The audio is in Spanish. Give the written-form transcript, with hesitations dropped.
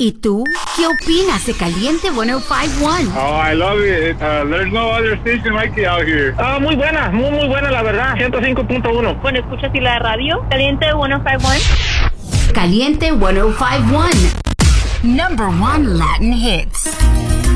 ¿Y tú? ¿Qué opinas de Caliente 105.1? Oh, I love it. There's no other station like it out here. Muy buena, muy buena la verdad. 105.1. Bueno, ¿escuchas y la radio? Caliente 105.1. Caliente 105.1. Number 1 Latin hits.